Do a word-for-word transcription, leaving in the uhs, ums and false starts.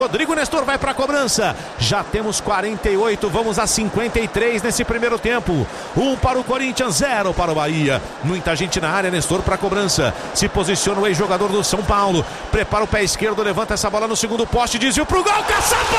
Rodrigo Nestor vai para a cobrança. Já temos quarenta e oito, vamos a cinquenta e três nesse primeiro tempo. Um para o Corinthians, zero para o Bahia. Muita gente na área, Nestor para a cobrança. Se posiciona o ex-jogador do São Paulo. Prepara o pé esquerdo, levanta essa bola no segundo poste, desvio pro gol, Caçapa!